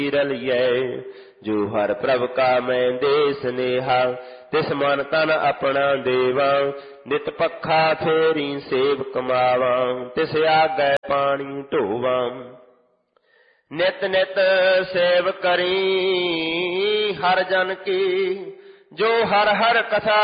ਰਲੀਐ। ਜੋ ਹਰ ਪ੍ਰਭ ਕਾ ਮੈਂ ਦੇ ਸਨੇਹਾ, ਤਿਸ ਮਨ ਤਨ ਆਪਣਾ ਦੇਵਾ। ਨਿਤ ਪੱਖਾ ਫੇਰੀ ਸੇਵ ਕਮਾਵਾਂ, ਤਿਸ ਆਗੈ ਪਾਣੀ ਢੋਵਾਂ। ਨਿਤ ਨਿਤ ਸੇਵ ਕਰੀ ਹਰ ਜਨ ਕੀ, ਜੋ ਹਰ ਹਰ ਕਥਾ